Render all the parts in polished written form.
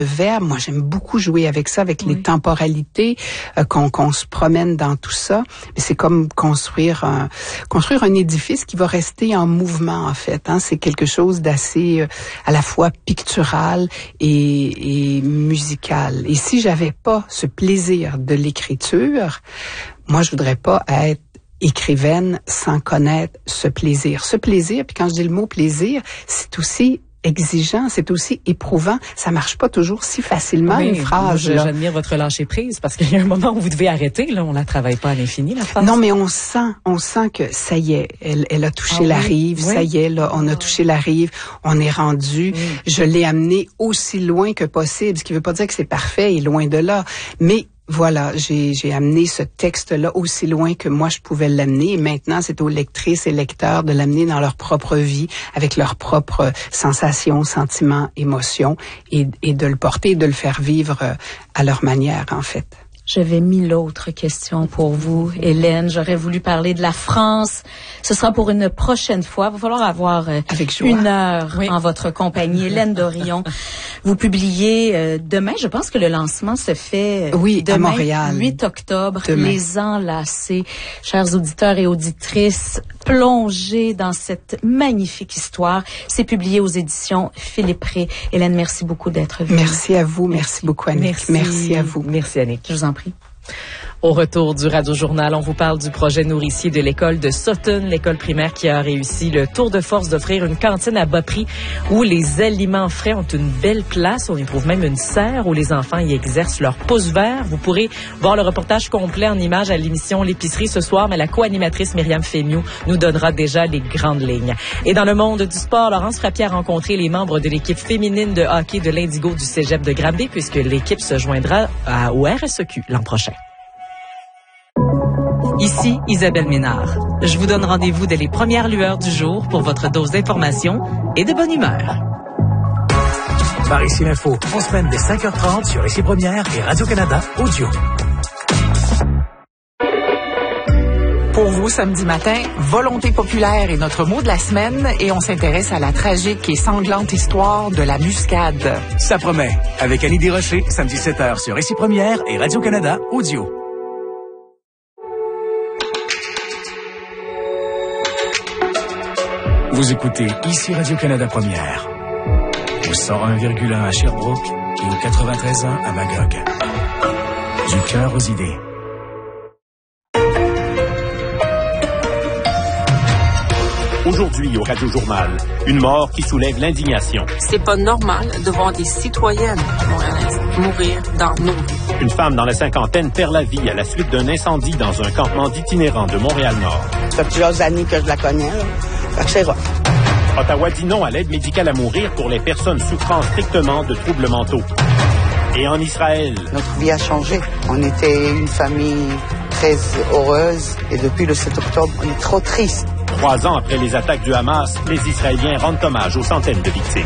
verbe. Moi, j'aime beaucoup jouer avec ça, avec les temporalités, qu'on se promène dans tout ça. Mais c'est comme construire un édifice qui va rester en mouvement, en fait. Hein. C'est quelque chose d'assez à la fois pictural et musical. Et si j'avais pas ce plaisir de l'écriture, moi, je voudrais pas être écrivaine sans connaître ce plaisir. Ce plaisir, puis quand je dis le mot plaisir, c'est aussi exigeant, c'est aussi éprouvant. Ça marche pas toujours si facilement, une phrase. J'admire votre lâcher prise parce qu'il y a un moment où vous devez arrêter. Là, on la travaille pas à l'infini, la phrase. Non, mais on sent que ça y est, elle a touché la rive. Ça y est, là, on a touché la rive. On est rendu. Je l'ai amené aussi loin que possible. Ce qui veut pas dire que c'est parfait et loin de là. Mais voilà, j'ai amené ce texte-là aussi loin que moi je pouvais l'amener. Et maintenant, c'est aux lectrices et lecteurs de l'amener dans leur propre vie, avec leurs propres sensations, sentiments, émotions, et de le porter et de le faire vivre à leur manière, en fait. J'avais 1000 autres questions pour vous, Hélène. J'aurais voulu parler de la France. Ce sera pour une prochaine fois. Il va falloir avoir une heure en votre compagnie. Hélène Dorion, vous publiez demain. Je pense que le lancement se fait demain, à Montréal. 8 octobre. Demain. Les Enlacés. Chers auditeurs et auditrices, plongez dans cette magnifique histoire. C'est publié aux éditions Philippe Rey. Hélène, merci beaucoup d'être venue. Merci à vous. Merci beaucoup, Annick. Merci à vous. Merci, Annick. Je vous en prie. Au retour du Radio-Journal, on vous parle du projet nourricier de l'école de Sutton, l'école primaire qui a réussi le tour de force d'offrir une cantine à bas prix où les aliments frais ont une belle place. On y trouve même une serre où les enfants y exercent leur pouce vert. Vous pourrez voir le reportage complet en images à l'émission L'épicerie ce soir, mais la co-animatrice Myriam Fémiou nous donnera déjà les grandes lignes. Et dans le monde du sport, Laurence Frappier a rencontré les membres de l'équipe féminine de hockey de l'Indigo du Cégep de Granby puisque l'équipe se joindra au RSEQ l'an prochain. Ici Isabelle Ménard. Je vous donne rendez-vous dès les premières lueurs du jour pour votre dose d'information et de bonne humeur. Par ici l'info, en semaine dès 5h30 sur Ici Première et Radio-Canada Audio. Pour vous, samedi matin, volonté populaire est notre mot de la semaine et on s'intéresse à la tragique et sanglante histoire de la muscade. Ça promet. Avec Annie Desrochers, samedi 7h sur Ici Première et Radio-Canada Audio. Vous écoutez Ici Radio-Canada Première. Au 101,1 à Sherbrooke et au 93.1 à Magog. Du cœur aux idées. Aujourd'hui au Radio-Journal, une mort qui soulève l'indignation. C'est pas normal de voir des citoyennes montréalaises mourir dans nos rues. Une femme dans la cinquantaine perd la vie à la suite d'un incendie dans un campement d'itinérants de Montréal-Nord. Ça fait plusieurs années que je la connais, là. Fait que c'est rough. Ottawa dit non à l'aide médicale à mourir pour les personnes souffrant strictement de troubles mentaux. Et en Israël... Notre vie a changé. On était une famille très heureuse et depuis le 7 octobre, on est trop triste. 3 ans après les attaques du Hamas, les Israéliens rendent hommage aux centaines de victimes.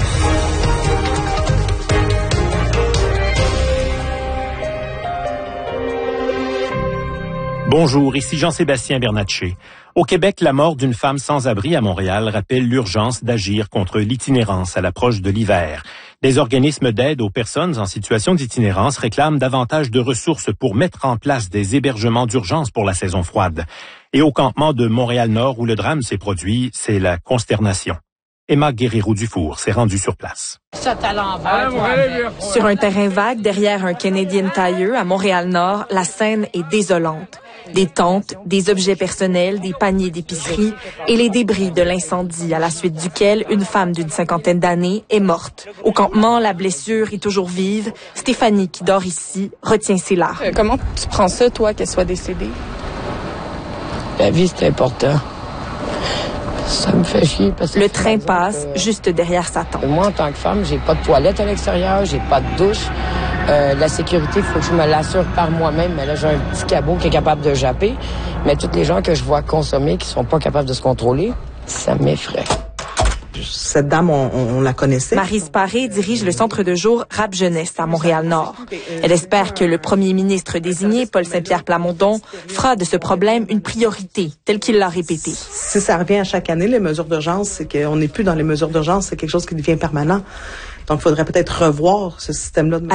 Bonjour, ici Jean-Sébastien Bernatchez. Au Québec, la mort d'une femme sans abri à Montréal rappelle l'urgence d'agir contre l'itinérance à l'approche de l'hiver. Des organismes d'aide aux personnes en situation d'itinérance réclament davantage de ressources pour mettre en place des hébergements d'urgence pour la saison froide. Et au campement de Montréal-Nord où le drame s'est produit, c'est la consternation. Emma Guerrero-Dufour s'est rendue sur place. Sur un terrain vague derrière un Canadian Tire à Montréal-Nord, la scène est désolante. Des tentes, des objets personnels, des paniers d'épicerie et les débris de l'incendie à la suite duquel une femme d'une cinquantaine d'années est morte. Au campement, la blessure est toujours vive. Stéphanie, qui dort ici, retient ses larmes. Comment tu prends ça, toi, qu'elle soit décédée? La vie, c'est important. Ça me fait chier parce que... Le train passe juste derrière sa tente. Moi, en tant que femme, j'ai pas de toilette à l'extérieur, j'ai pas de douche. La sécurité, il faut que je me l'assure par moi-même. Mais là, j'ai un petit cabot qui est capable de japper. Mais toutes les gens que je vois consommer, qui sont pas capables de se contrôler, ça m'effraie. Cette dame, on la connaissait. Maryse Paré dirige le centre de jour Rap Jeunesse à Montréal-Nord. Elle espère que le premier ministre désigné, Paul Saint-Pierre Plamondon, fera de ce problème une priorité, tel qu'il l'a répété. Si ça revient à chaque année, les mesures d'urgence, c'est qu'on n'est plus dans les mesures d'urgence, c'est quelque chose qui devient permanent. Donc, il faudrait peut-être revoir ce système-là de